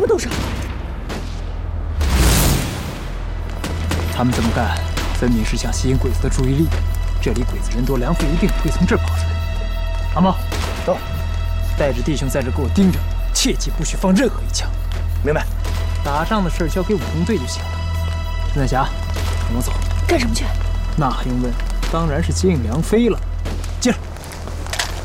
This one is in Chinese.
部都是。 他们这么干，分明是想吸引鬼子的注意力。这里鬼子人多，梁父一定不会从这儿跑出来。阿茂， 走， 带着弟兄在这给我盯着，切记不许放任何一枪。 明白。 打仗的事交给武工队就行了。陈彩霞，跟我走。 干什么去？ 那还用问？当然是接应梁飞了。